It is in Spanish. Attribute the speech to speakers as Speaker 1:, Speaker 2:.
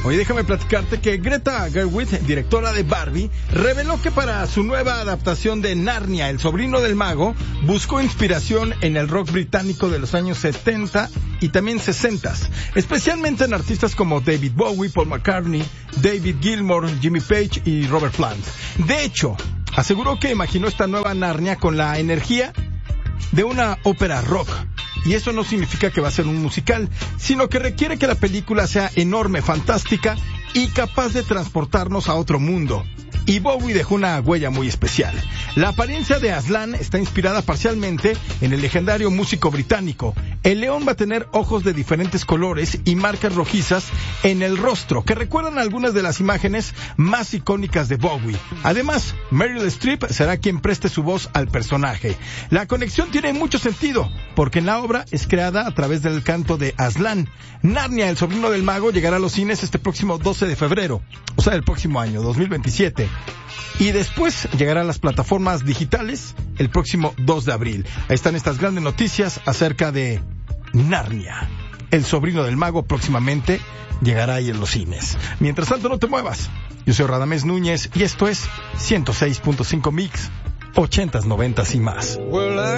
Speaker 1: Hoy déjame platicarte que Greta Gerwig, directora de Barbie, reveló que para su nueva adaptación de Narnia, El sobrino del mago, buscó inspiración en el rock británico de los años 70 y también 60, especialmente en artistas como David Bowie, Paul McCartney, David Gilmour, Jimmy Page y Robert Plant. De hecho, aseguró que imaginó esta nueva Narnia con la energía de una ópera rock. Y eso no significa que va a ser un musical, sino que requiere que la película sea enorme, fantástica y capaz de transportarnos a otro mundo. Y Bowie dejó una huella muy especial. La apariencia de Aslan está inspirada parcialmente en el legendario músico británico. El león va a tener ojos de diferentes colores y marcas rojizas en el rostro, que recuerdan algunas de las imágenes más icónicas de Bowie. Además, Meryl Streep será quien preste su voz al personaje. La conexión tiene mucho sentido, porque en la obra es creada a través del canto de Aslan. Narnia, el sobrino del mago, llegará a los cines este próximo 12 de febrero, o sea, el próximo año, 2027. Y después llegará a las plataformas digitales el próximo 2 de abril. Ahí están estas grandes noticias acerca de Narnia. El sobrino del mago próximamente llegará ahí en los cines. Mientras tanto, no te muevas. Yo soy Radamés Núñez y esto es 106.5 Mix, 80s, 90s y más.